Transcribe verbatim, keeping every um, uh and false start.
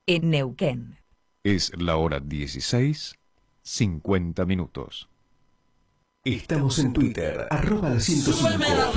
en Neuquén. Es la hora dieciséis, cincuenta minutos. Estamos en Twitter, arroba la ciento cinco.